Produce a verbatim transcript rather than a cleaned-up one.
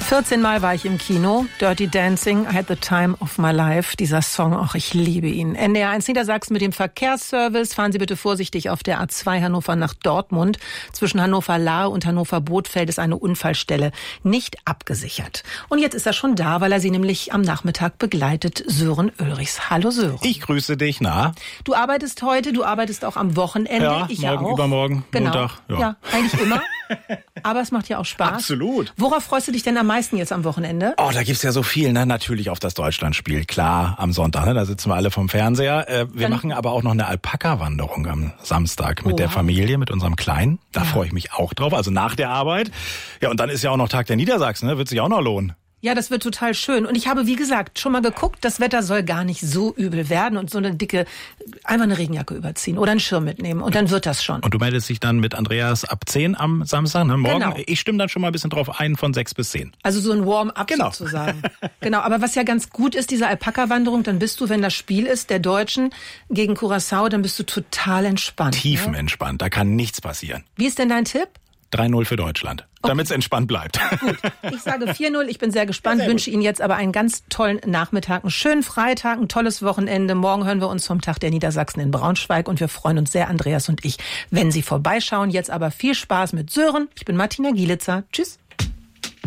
vierzehn Mal war ich im Kino. Dirty Dancing, I had the time of my life. Dieser Song, ach, ich liebe ihn. N D R eins Niedersachsen mit dem Verkehrsservice. Fahren Sie bitte vorsichtig auf der A zwei Hannover nach Dortmund. Zwischen Hannover-Lahr und Hannover-Bothfeld ist eine Unfallstelle nicht abgesichert. Und jetzt ist er schon da, weil er Sie nämlich am Nachmittag begleitet. Sören Ulrichs. Hallo Sören. Ich grüße dich, na? Du arbeitest heute, du arbeitest auch am Wochenende. Ja, ich morgen, auch. übermorgen, genau. Montag. Ja. ja, eigentlich immer. Aber es macht ja auch Spaß. Absolut. Worauf freust du dich denn am meisten jetzt am Wochenende? Oh, da gibt's ja so viel, ne? Natürlich auf das Deutschlandspiel, klar, am Sonntag, ne? Da sitzen wir alle vom Fernseher. Äh, wir Dann machen aber auch noch eine Alpaka-Wanderung am Samstag mit oh. der Familie, mit unserem Kleinen. Da ja. freue ich mich auch drauf, also nach der Arbeit. Ja, und dann ist ja auch noch Tag der Niedersachsen, ne? Wird sich auch noch lohnen. Ja, das wird total schön. Und ich habe, wie gesagt, schon mal geguckt, das Wetter soll gar nicht so übel werden und so eine dicke, einfach eine Regenjacke überziehen oder einen Schirm mitnehmen und dann wird das schon. Und du meldest dich dann mit Andreas ab zehn am Samstag, ne? Morgen. Genau. Ich stimme dann schon mal ein bisschen drauf ein, von sechs bis zehn. Also so ein Warm-up genau. sozusagen. Genau, aber was ja ganz gut ist, diese Alpaka-Wanderung, dann bist du, wenn das Spiel ist, der Deutschen gegen Curaçao, dann bist du total entspannt. Tiefenentspannt, da kann nichts passieren. Wie ist denn dein Tipp? drei null für Deutschland, okay. damit es entspannt bleibt. Gut, ich sage vier null, ich bin sehr gespannt, ja, sehr wünsche Ihnen jetzt aber einen ganz tollen Nachmittag, einen schönen Freitag, ein tolles Wochenende. Morgen hören wir uns vom Tag der Niedersachsen in Braunschweig und wir freuen uns sehr, Andreas und ich, wenn Sie vorbeischauen. Jetzt aber viel Spaß mit Sören. Ich bin Martina Gielitzer. Tschüss.